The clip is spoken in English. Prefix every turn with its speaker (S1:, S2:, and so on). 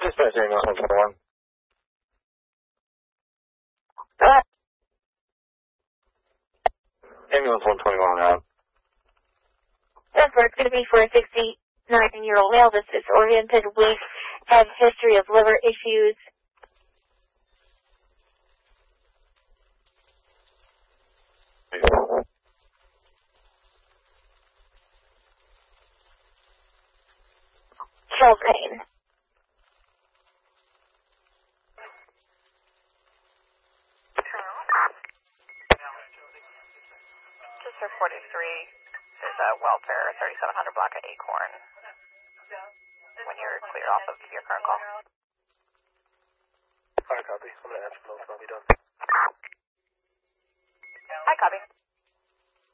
S1: Dispatch ambulance 121. Ambulance 121 out.
S2: That's where it's going to be for a 69-year-old male that's disoriented, weak, has history of liver issues. Chest pain.
S3: Sister 43, there's a welfare 3700 block at Acorn. When you're clear off of your current call.
S4: Fire copy. I'm going to answer phone, so I'll be done.
S3: Hi, copy.